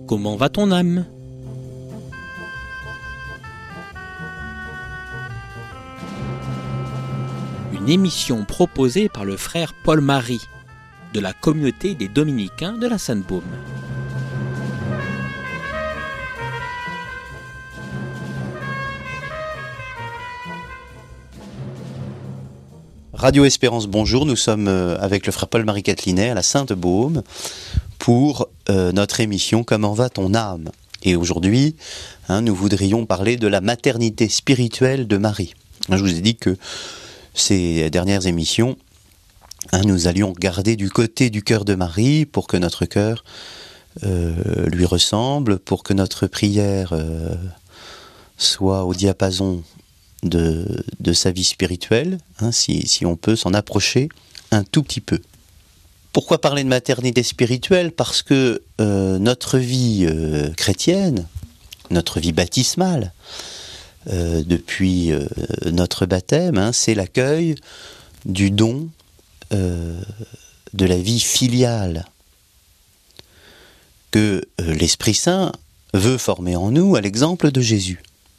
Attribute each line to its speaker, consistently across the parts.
Speaker 1: Comment va ton âme ? Une émission proposée par le frère Paul-Marie de la communauté des Dominicains de la Sainte-Baume.
Speaker 2: Radio Espérance, bonjour, nous sommes avec le frère Paul-Marie Catelinet à la Sainte-Baume pour notre émission Comment va ton âme ? Et aujourd'hui, nous voudrions parler de la maternité spirituelle de Marie. Je vous ai dit que ces dernières émissions, nous allions regarder du côté du cœur de Marie pour que notre cœur lui ressemble, pour que notre prière soit au diapason de sa vie spirituelle, si on peut s'en approcher un tout petit peu. Pourquoi parler de maternité spirituelle ? Parce que notre vie chrétienne, notre vie baptismale, depuis notre baptême, c'est l'accueil du don de la vie filiale que l'Esprit Saint veut former en nous à l'exemple de Jésus.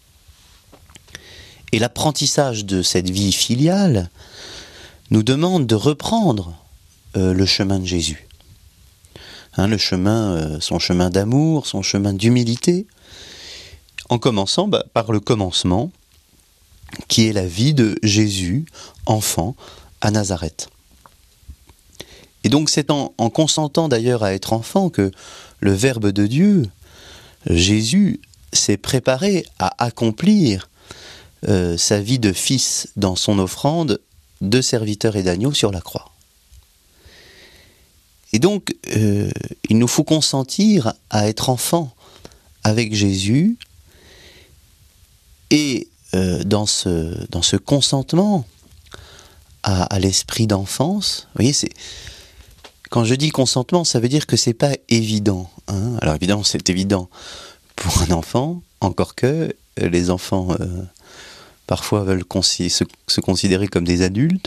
Speaker 2: Et l'apprentissage de cette vie filiale nous demande de reprendre le chemin de Jésus. Le chemin, son chemin d'amour, son chemin d'humilité, en commençant par le commencement, qui est la vie de Jésus, enfant, à Nazareth. Et donc c'est en consentant d'ailleurs à être enfant que le Verbe de Dieu, Jésus, s'est préparé à accomplir sa vie de fils dans son offrande de serviteur et d'agneau sur la croix. Et donc, il nous faut consentir à être enfant avec Jésus, et dans ce consentement à l'esprit d'enfance, vous voyez, quand je dis consentement, ça veut dire que c'est pas évident. Alors évidemment, c'est évident pour un enfant, encore que les enfants parfois veulent se considérer comme des adultes,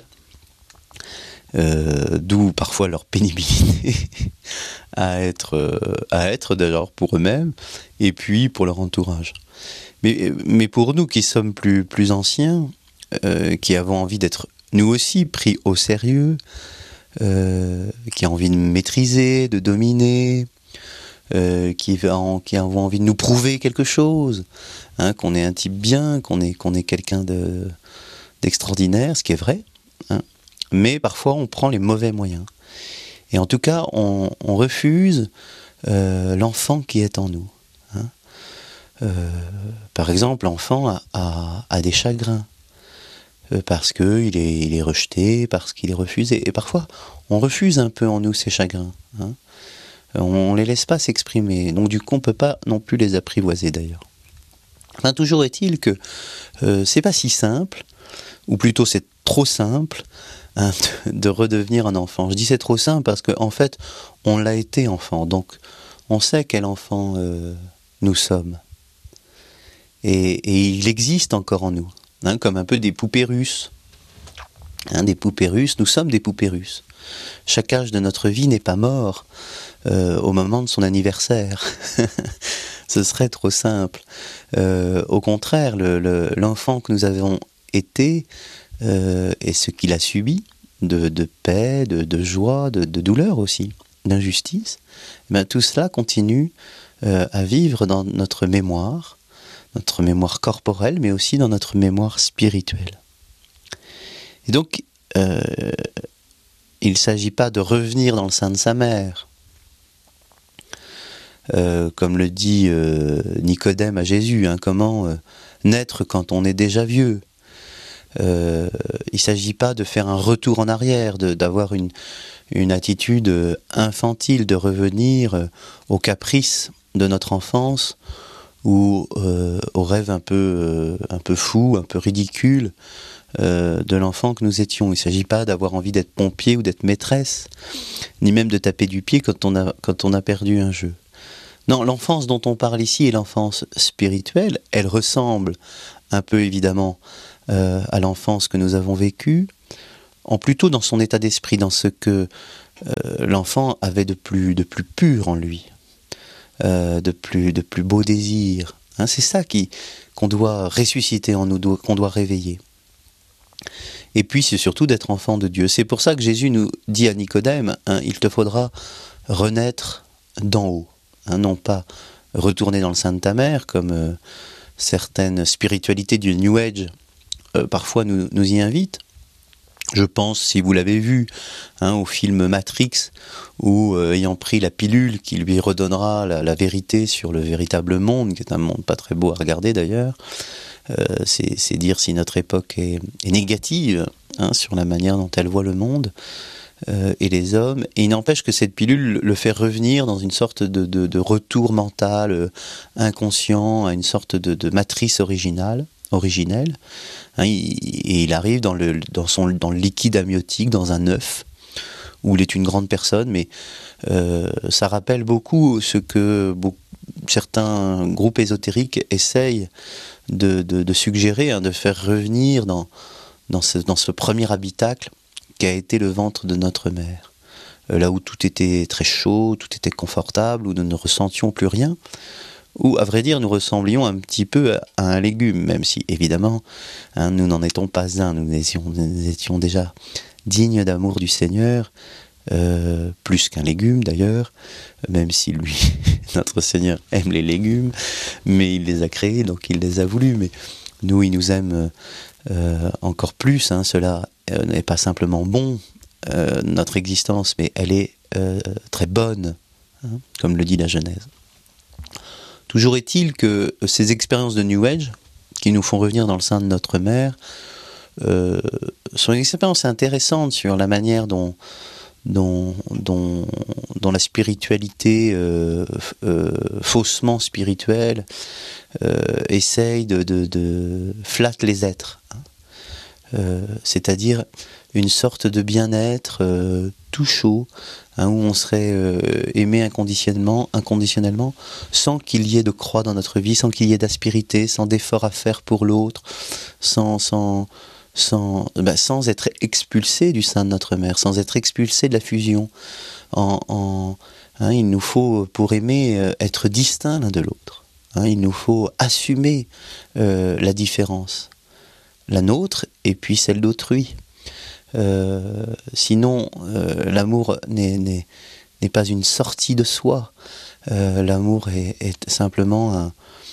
Speaker 2: d'où parfois leur pénibilité à être d'ailleurs pour eux-mêmes et puis pour leur entourage. Mais pour nous qui sommes plus anciens, qui avons envie d'être nous aussi pris au sérieux, qui avons envie de maîtriser, de dominer, qui avons envie de nous prouver quelque chose, qu'on est un type bien, qu'on est quelqu'un d'extraordinaire, ce qui est vrai, mais parfois on prend les mauvais moyens. Et en tout cas, on refuse l'enfant qui est en nous. Par exemple, l'enfant a des chagrins, parce qu'il est rejeté, parce qu'il est refusé. Et parfois, on refuse un peu en nous ces chagrins. On ne les laisse pas s'exprimer. Donc du coup, on ne peut pas non plus les apprivoiser d'ailleurs. Toujours est-il que c'est pas si simple, ou plutôt c'est trop simple, de redevenir un enfant. Je dis c'est trop simple parce qu'en fait, on l'a été enfant. Donc on sait quel enfant nous sommes. Et il existe encore en nous, comme un peu des poupées russes. Des poupées russes, nous sommes des poupées russes. Chaque âge de notre vie n'est pas mort au moment de son anniversaire. Ce serait trop simple. Au contraire, l'enfant que nous avons été et ce qu'il a subi de paix, de joie, de douleur aussi, d'injustice, tout cela continue à vivre dans notre mémoire corporelle, mais aussi dans notre mémoire spirituelle. Et donc, il ne s'agit pas de revenir dans le sein de sa mère, comme le dit Nicodème à Jésus, comment naître quand on est déjà vieux. Il ne s'agit pas de faire un retour en arrière, d'avoir une attitude infantile, de revenir aux caprices de notre enfance, ou aux rêves un peu fous, un peu ridicules de l'enfant que nous étions. Il ne s'agit pas d'avoir envie d'être pompier ou d'être maîtresse, ni même de taper du pied quand on a perdu un jeu. Non, l'enfance dont on parle ici est l'enfance spirituelle. Elle ressemble un peu évidemment à l'enfance que nous avons vécue, en plutôt dans son état d'esprit, dans ce que l'enfant avait de plus pur en lui. de plus beaux désirs. Hein, c'est ça qu'on doit ressusciter en nous, qu'on doit réveiller. Et puis c'est surtout d'être enfant de Dieu. C'est pour ça que Jésus nous dit à Nicodème, hein, il te faudra renaître d'en haut, hein, non pas retourner dans le sein de ta mère, comme certaines spiritualités du New Age parfois nous y invitent. Je pense, si vous l'avez vu, hein, au film Matrix, où ayant pris la pilule qui lui redonnera la vérité sur le véritable monde, qui est un monde pas très beau à regarder d'ailleurs, c'est dire si notre époque est négative, hein, sur la manière dont elle voit le monde et les hommes. Et il n'empêche que cette pilule le fait revenir dans une sorte de retour mental inconscient, à une sorte de matrice originelle. Hein, et il arrive dans le liquide amniotique, dans un œuf, où il est une grande personne, mais ça rappelle beaucoup ce que certains groupes ésotériques essayent de suggérer, hein, de faire revenir dans ce premier habitacle qui a été le ventre de notre mère. Là où tout était très chaud, tout était confortable, où nous ne ressentions plus rien, où, à vrai dire, nous ressemblions un petit peu à un légume, même si, évidemment, hein, nous n'en étions pas un, nous étions déjà dignes d'amour du Seigneur, plus qu'un légume d'ailleurs, même si lui, notre Seigneur, aime les légumes, mais il les a créés, donc il les a voulus, mais nous, il nous aime encore plus, hein, cela n'est pas simplement bon, notre existence, mais elle est très bonne, hein, comme le dit la Genèse. Toujours est-il que ces expériences de New Age, qui nous font revenir dans le sein de notre mère, sont une expérience intéressante sur la manière dont la spiritualité, faussement spirituelle, essaye de flatte les êtres. C'est-à-dire une sorte de bien-être tout chaud, hein, où on serait aimé inconditionnellement, sans qu'il y ait de croix dans notre vie, sans qu'il y ait d'aspérité, sans d'effort à faire pour l'autre, sans être expulsé du sein de notre mère, sans être expulsé de la fusion. Il nous faut, pour aimer, être distincts l'un de l'autre. Hein, il nous faut assumer la différence, la nôtre et puis celle d'autrui. Sinon, l'amour n'est pas une sortie de soi. L'amour est simplement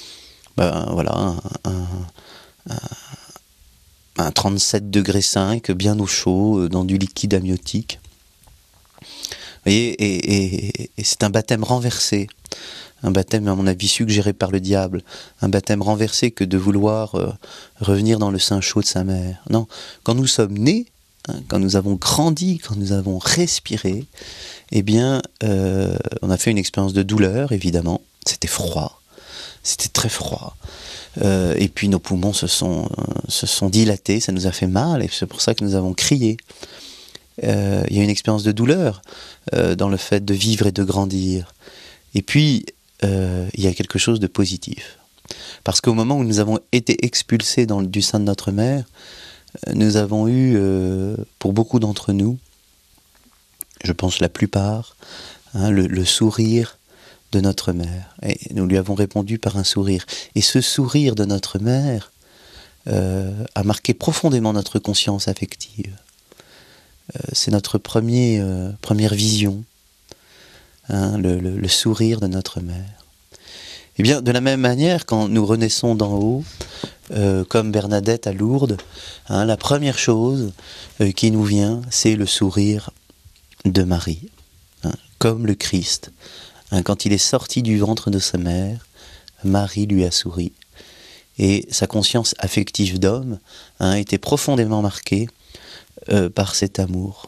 Speaker 2: un 37 degrés 5, bien au chaud, dans du liquide amniotique. Vous voyez, et c'est un baptême renversé. Un baptême, à mon avis, suggéré par le diable. Un baptême renversé que de vouloir revenir dans le sein chaud de sa mère. Non, quand nous sommes nés, hein, quand nous avons grandi, quand nous avons respiré, eh bien, on a fait une expérience de douleur, évidemment. C'était froid. C'était très froid. Et puis nos poumons se sont dilatés, ça nous a fait mal, et c'est pour ça que nous avons crié. Il y a une expérience de douleur dans le fait de vivre et de grandir. Et puis, il y a quelque chose de positif. Parce qu'au moment où nous avons été expulsés du sein de notre mère, nous avons eu, pour beaucoup d'entre nous, je pense la plupart, hein, le sourire de notre mère. Et nous lui avons répondu par un sourire. Et ce sourire de notre mère a marqué profondément notre conscience affective. C'est notre première vision, hein, le sourire de notre mère. Et bien, de la même manière, quand nous renaissons d'en haut, comme Bernadette à Lourdes, hein, la première chose qui nous vient, c'est le sourire de Marie, hein, comme le Christ. Hein, quand il est sorti du ventre de sa mère, Marie lui a souri. Et sa conscience affective d'homme, hein, a été profondément marquée par cet amour.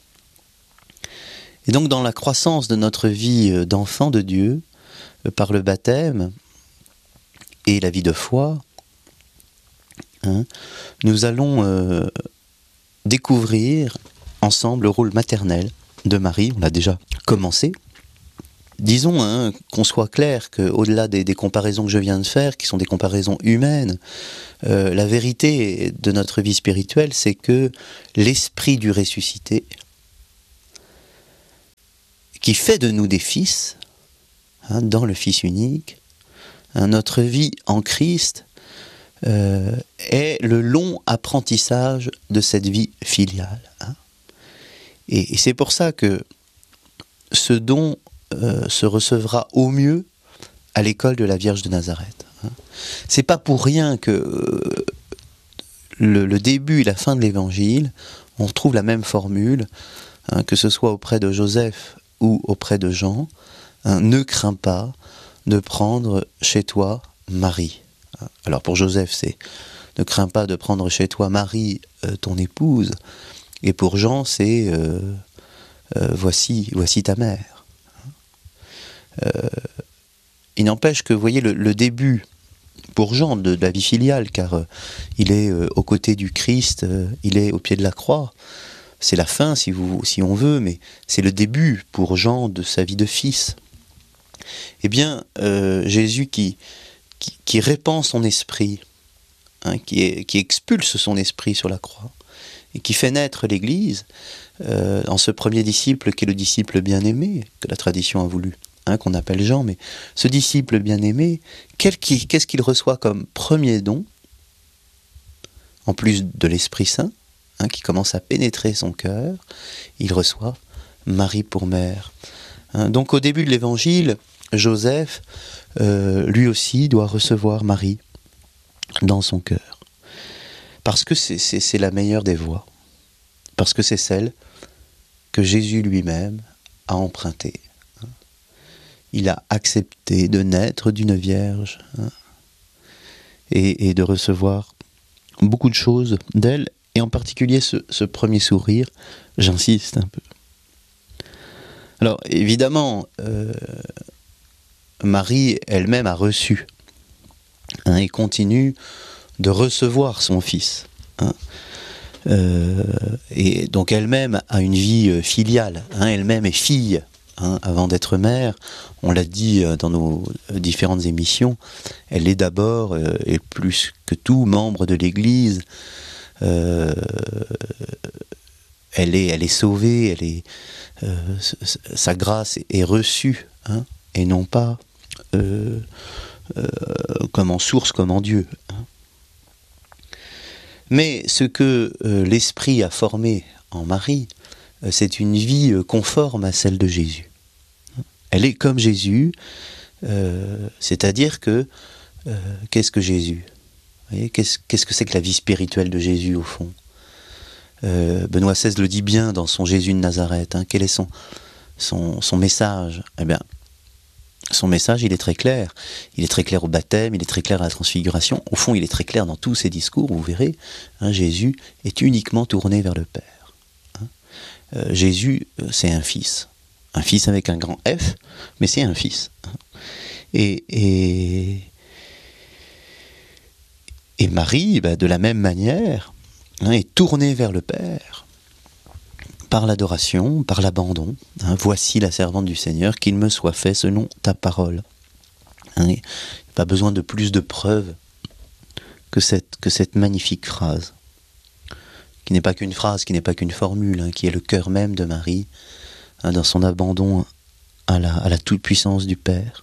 Speaker 2: Et donc dans la croissance de notre vie d'enfant de Dieu, par le baptême et la vie de foi, hein, nous allons découvrir ensemble le rôle maternel de Marie. On l'a déjà commencé. Disons, hein, qu'on soit clair qu'au-delà des comparaisons que je viens de faire, qui sont des comparaisons humaines, la vérité de notre vie spirituelle, c'est que l'esprit du ressuscité, qui fait de nous des fils, dans le Fils unique, notre vie en Christ est le long apprentissage de cette vie filiale. Et c'est pour ça que ce don se recevra au mieux à l'école de la Vierge de Nazareth. C'est pas pour rien que le début et la fin de l'Évangile, on retrouve la même formule, que ce soit auprès de Joseph ou auprès de Jean, ne crains pas de prendre chez toi Marie. Alors pour Joseph, c'est ne crains pas de prendre chez toi Marie, ton épouse, et pour Jean, c'est voici ta mère. Il n'empêche que, vous voyez, le début pour Jean de la vie filiale, car il est aux côtés du Christ, il est au pied de la croix. C'est la fin, si on veut, mais c'est le début pour Jean de sa vie de fils. Eh bien, Jésus qui répand son esprit, qui expulse son esprit sur la croix, et qui fait naître l'Église, en ce premier disciple qui est le disciple bien-aimé, que la tradition a voulu, qu'on appelle Jean, mais ce disciple bien-aimé, qu'est-ce qu'il reçoit comme premier don, en plus de l'Esprit Saint, qui commence à pénétrer son cœur, il reçoit Marie pour mère. Donc au début de l'Évangile, Joseph, lui aussi, doit recevoir Marie dans son cœur. Parce que c'est la meilleure des voies. Parce que c'est celle que Jésus lui-même a empruntée. Il a accepté de naître d'une vierge et de recevoir beaucoup de choses d'elle, et en particulier ce premier sourire, j'insiste un peu. Alors évidemment, Marie elle-même a reçu et continue de recevoir son fils. Et donc elle-même a une vie filiale, elle-même est fille. Avant d'être mère, on l'a dit dans nos différentes émissions, elle est d'abord, et plus que tout, membre de l'Église. Elle est sauvée, sa grâce est reçue, et non pas comme en source, comme en Dieu. Mais ce que l'Esprit a formé en Marie, c'est une vie conforme à celle de Jésus. Elle est comme Jésus, c'est-à-dire que, qu'est-ce que Jésus ? Vous voyez, qu'est-ce que c'est que la vie spirituelle de Jésus, au fond ? Benoît XVI le dit bien dans son Jésus de Nazareth. Quel est son message ? Eh bien, son message, il est très clair. Il est très clair au baptême, il est très clair à la transfiguration. Au fond, il est très clair dans tous ses discours, vous verrez. Jésus est uniquement tourné vers le Père. Jésus, c'est un fils avec un grand F, mais c'est un fils. Et Marie, de la même manière, est tournée vers le Père par l'adoration, par l'abandon. Voici la servante du Seigneur, qu'il me soit fait selon ta parole. Pas besoin de plus de preuves que cette magnifique phrase, qui n'est pas qu'une phrase, qui n'est pas qu'une formule, qui est le cœur même de Marie, dans son abandon à la toute-puissance du Père.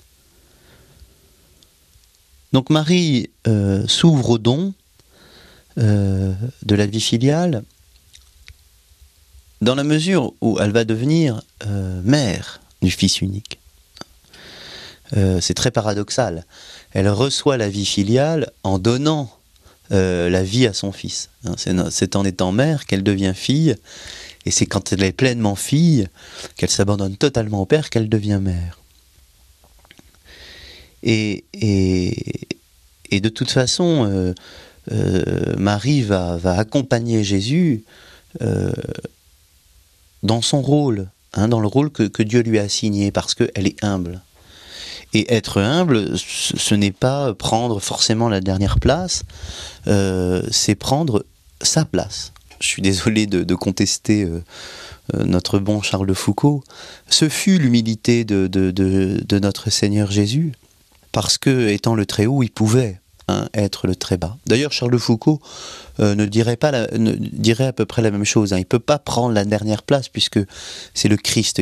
Speaker 2: Donc Marie s'ouvre au don de la vie filiale dans la mesure où elle va devenir mère du Fils unique. C'est très paradoxal. Elle reçoit la vie filiale en donnant la vie à son fils. C'est en étant mère qu'elle devient fille, et c'est quand elle est pleinement fille, qu'elle s'abandonne totalement au Père, qu'elle devient mère. Et de toute façon, Marie va accompagner Jésus dans son rôle, dans le rôle que Dieu lui a assigné, parce qu'elle est humble. Et être humble, ce n'est pas prendre forcément la dernière place, c'est prendre sa place. Je suis désolé de contester notre bon Charles de Foucault. Ce fut l'humilité de notre Seigneur Jésus, parce que, étant le très haut, il pouvait être le très bas. D'ailleurs, Charles de Foucault dirait à peu près la même chose. Il ne peut pas prendre la dernière place, puisque c'est le Christ